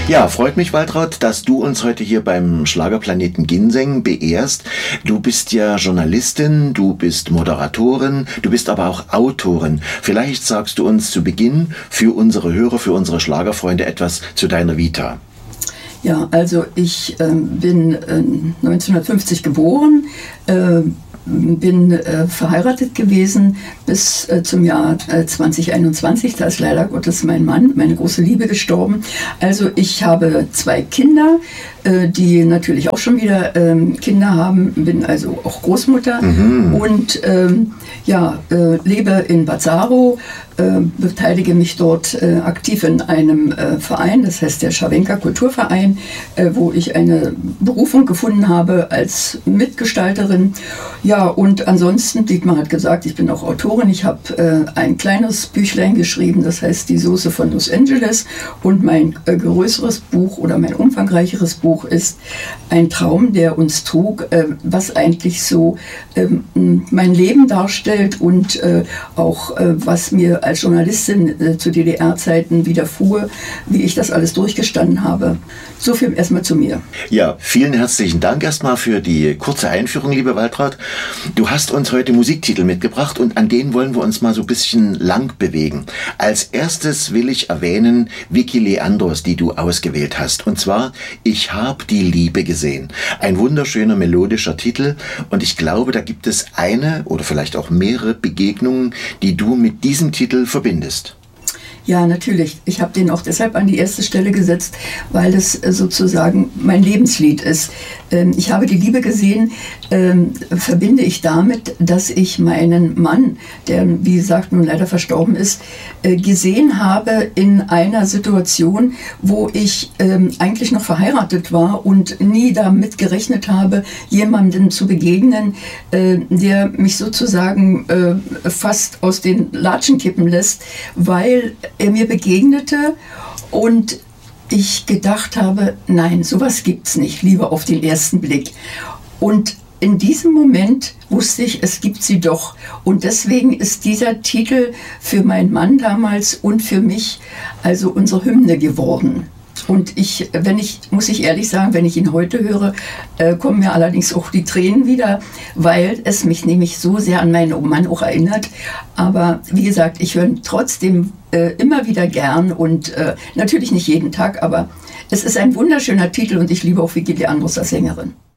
Ja, freut mich, Waltraud, dass du uns heute hier beim Schlagerplaneten Ginseng beehrst. Du bist ja Journalistin, du bist Moderatorin, du bist aber auch Autorin. Vielleicht sagst du uns zu Beginn für unsere Hörer, für unsere Schlagerfreunde etwas zu deiner Vita. Ja, also ich bin 1950 geboren, bin verheiratet gewesen bis zum Jahr 2021. Da ist leider Gottes mein Mann, meine große Liebe, gestorben. Also ich habe 2 Kinder, die natürlich auch schon wieder Kinder haben, bin also auch Großmutter und lebe in Bad Saro, beteilige mich dort aktiv in einem Verein, das heißt der Scharwenka Kulturverein, wo ich eine Berufung gefunden habe als Mitgestalterin. Ja, und ansonsten, Dietmar hat gesagt, ich bin auch Autorin. Ich habe ein kleines Büchlein geschrieben, das heißt Die Soße von Los Angeles. Und mein größeres Buch oder mein umfangreicheres Buch ist Ein Traum, der uns trug, was eigentlich so mein Leben darstellt und auch was mir als Journalistin zu DDR-Zeiten widerfuhr, wie ich das alles durchgestanden habe. So viel erstmal zu mir. Ja, vielen herzlichen Dank erstmal für die kurze Einführung, liebe Waltraud. Du hast uns heute Musiktitel mitgebracht und an denen wollen wir uns mal so ein bisschen lang bewegen. Als erstes will ich erwähnen Vicky Leandros, die du ausgewählt hast. Und zwar Ich hab die Liebe gesehen. Ein wunderschöner melodischer Titel und ich glaube, da gibt es eine oder vielleicht auch mehrere Begegnungen, die du mit diesem Titel verbindest. Ja, natürlich. Ich habe den auch deshalb an die erste Stelle gesetzt, weil es sozusagen mein Lebenslied ist. Ich habe die Liebe gesehen, verbinde ich damit, dass ich meinen Mann, der wie gesagt nun leider verstorben ist, gesehen habe in einer Situation, wo ich eigentlich noch verheiratet war und nie damit gerechnet habe, jemandem zu begegnen, der mich sozusagen fast aus den Latschen kippen lässt, weil er mir begegnete und ich gedacht habe, nein, sowas gibt's nicht, Liebe auf den ersten Blick. Und in diesem Moment wusste ich, es gibt sie doch. Und deswegen ist dieser Titel für meinen Mann damals und für mich also unsere Hymne geworden. Und muss ich ehrlich sagen, wenn ich ihn heute höre, kommen mir allerdings auch die Tränen wieder, weil es mich nämlich so sehr an meinen Mann auch erinnert. Aber wie gesagt, ich höre ihn trotzdem immer wieder gern und natürlich nicht jeden Tag, aber es ist ein wunderschöner Titel und ich liebe auch Vicky Leandros als Sängerin.